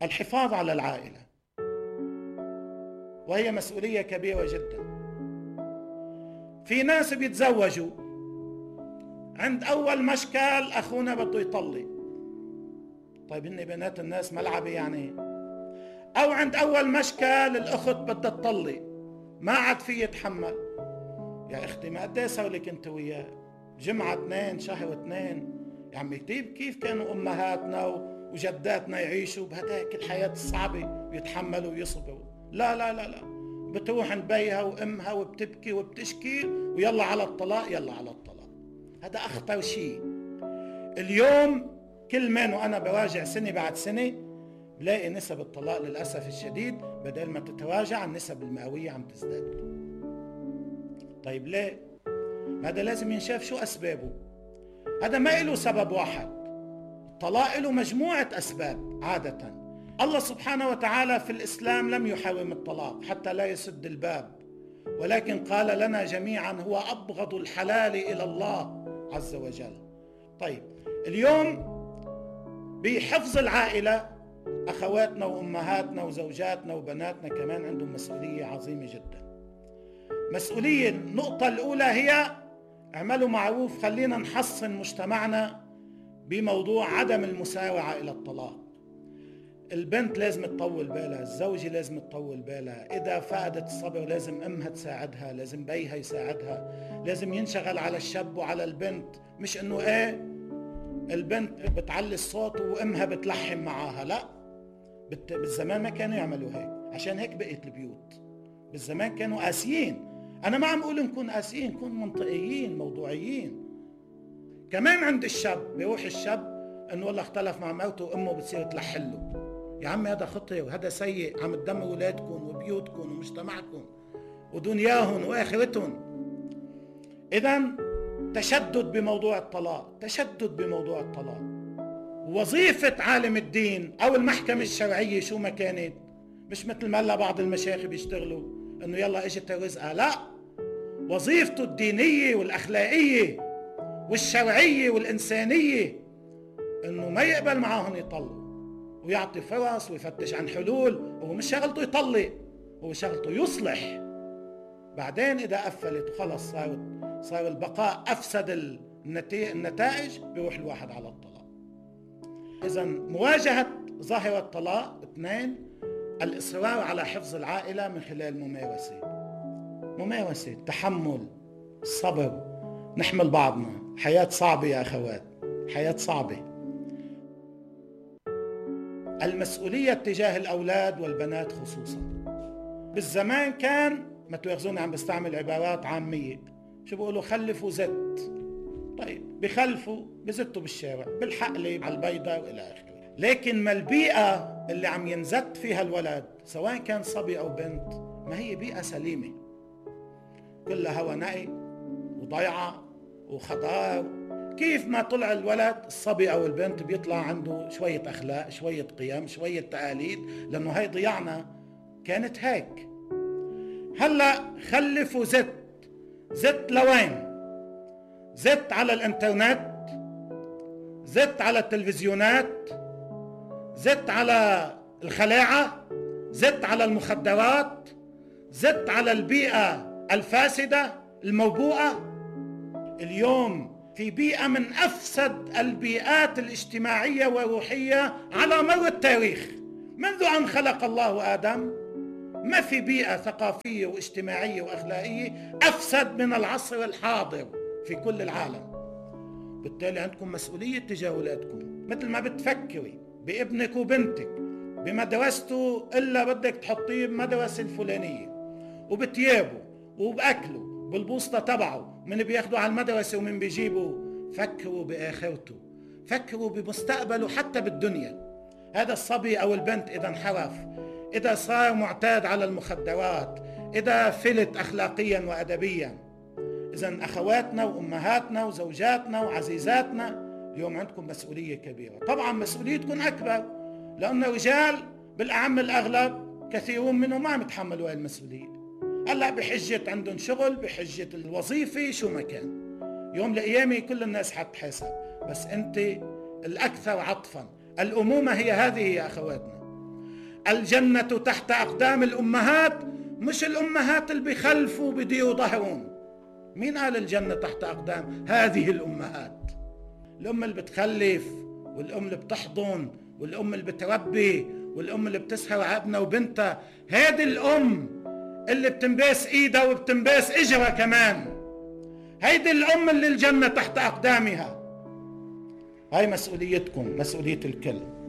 الحفاظ على العائلة، وهي مسؤولية كبيرة جدا. في ناس بيتزوجوا عند أول مشكل أخونا بده يطلق، طيب إن بنات الناس ملعبة يعني؟ أو عند أول مشكل الأخت بدها تطلق، ما عاد في يتحمل. يا أختي ما قد ايه صار لك أنت وياه؟ جمعة 2 شهر 2. يا عمي كيف كانوا أمهاتنا وجداتنا يعيشوا بهداك الحياة الصعبة ويتحملوا ويصبروا؟ لا لا لا لا، بتروح عند بيها وأمها وبتبكي وبتشكي ويلا على الطلاق، يلا على الطلاق. هذا أخطر شيء. اليوم كل ما وأنا بواجع سنة بعد سنة بلاقي نسب الطلاق للأسف الشديد بدل ما تتراجع النسب المئوية عم تزداد. طيب ليه؟ هذا لازم ينشاف شو أسبابه. هذا ما له سبب واحد، الطلاق له مجموعة أسباب. عادة الله سبحانه وتعالى في الإسلام لم يحرم الطلاق حتى لا يسد الباب، ولكن قال لنا جميعا هو أبغض الحلال إلى الله عز وجل. طيب اليوم بحفظ العائلة أخواتنا وأمهاتنا وزوجاتنا وبناتنا كمان عندهم مسؤولية عظيمة جدا. مسؤولية النقطة الأولى هي اعملوا معروف، خلينا نحصن مجتمعنا بموضوع عدم المسارعة إلى الطلاق. البنت لازم تطول بالها، الزوجة لازم تطول بالها، إذا فقدت الصبر لازم أمها تساعدها، لازم بيها يساعدها، لازم ينشغل على الشاب وعلى البنت، مش إنه البنت بتعلي الصوت وأمها بتلحم معاها. لا، بالزمان ما كانوا يعملوا هيك، عشان هيك بقيت البيوت. بالزمان كانوا قاسيين. أنا ما عم أقول نكون قاسيين، نكون منطقيين موضوعيين. كمان عند الشاب بيروح الشاب إنه والله اختلف مع موته وأمه بتصير تلحله. يا عمي هذا خطير وهذا سيء، عم تدمر أولادكم وبيوتكم ومجتمعكم ودنياهم وآخرتهم. إذن تشدد بموضوع الطلاق، تشدد بموضوع الطلاق. وظيفة عالم الدين أو المحكمة الشرعية شو ما كانت، مش مثل ما هلا بعض المشايخ بيشتغلوا إنه يلا إجت رزقها. لا، وظيفته الدينية والأخلاقية والشرعية والإنسانية إنه ما يقبل معاهم يطلقوا ويعطي فرص ويفتش عن حلول. وهو مش شغلته يطلق، هو شغلته يصلح. بعدين إذا قفلت وخلص صار البقاء أفسد النتائج، بيروح الواحد على الطلاق. إذن مواجهة ظاهرة الطلاق. 2، الإصرار على حفظ العائلة من خلال ممارسة تحمل، الصبر، نحمل بعضنا. حياة صعبة يا أخوات، حياة صعبة. المسؤولية تجاه الأولاد والبنات خصوصا. بالزمان كان، ما تواخذوني عم بستعمل عبارات عامية، شو بيقولوا؟ خلفوا زت. طيب بخلفوا بزتوا بالشارع، بالحقلة، على البيضة وإلى آخره. لكن ما البيئة اللي عم ينزت فيها الولد سواء كان صبي أو بنت ما هي بيئة سليمة، كلها هوا نقي وضيعة وخضار. كيف ما طلع الولد الصبي أو البنت بيطلع عنده شوية أخلاق، شوية قيم، شوية تقاليد، لأنه هاي ضيعنا كانت هيك. هلأ خلفوا زت لوين؟ زت على الانترنت، زت على التلفزيونات، زت على الخلاعة، زت على المخدرات، زت على البيئة الفاسدة الموبوءة. اليوم في بيئة من أفسد البيئات الاجتماعية والروحية على مر التاريخ. منذ أن خلق الله آدم ما في بيئة ثقافية واجتماعية وأخلاقية أفسد من العصر الحاضر في كل العالم. بالتالي عندكم مسؤولية تجاه أولادكم. مثل ما بتفكري بابنك وبنتك بمدرسته إلا بدك تحطيه بمدرسة الفلانية، وبتيابه وبأكله بالبوسطة تبعه، من بياخده على المدرسة ومن بيجيبه. فكروا بآخرته، فكروا بمستقبله حتى بالدنيا. هذا الصبي أو البنت إذا انحرف، إذا صار معتاد على المخدرات، إذا فلت أخلاقيا وأدبيا. إذن أخواتنا وأمهاتنا وزوجاتنا وعزيزاتنا اليوم عندكم مسؤولية كبيرة. طبعا مسؤوليتكم أكبر لأن الرجال بالأعم الأغلب كثيرون منهم ما عم يتحملوا هاي المسؤولية. هلأ بحجة عندهم شغل، بحجة الوظيفة، شو ما كان. يوم لأيامي كل الناس حتحاسب، بس أنت الأكثر عطفا. الأمومة هي هذه يا أخواتنا. الجنة تحت أقدام الأمهات، مش الأمهات اللي بيخلفوا بديوا ظهرهم. مين قال الجنة تحت أقدام هذه الأمهات؟ الأم اللي بتخلف، والأم اللي بتحضن، والأم اللي بتربي، والأم اللي بتسهر على ابنها وبنتها. هذه الأم اللي بتنباس إيدها وبتنباس إجرها كمان، هيدي الأم اللي الجنة تحت أقدامها. هاي مسؤوليتكم، مسؤولية الكل.